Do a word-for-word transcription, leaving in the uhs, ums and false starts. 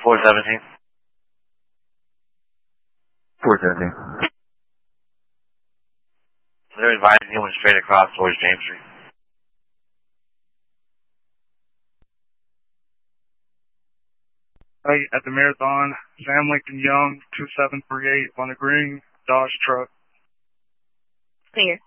four seventeen. four seventeen. They're advising you went straight across towards James Street. Hey, at the Marathon, Sam Lincoln Young, two seven three eight on the green, Dodge truck. Clear.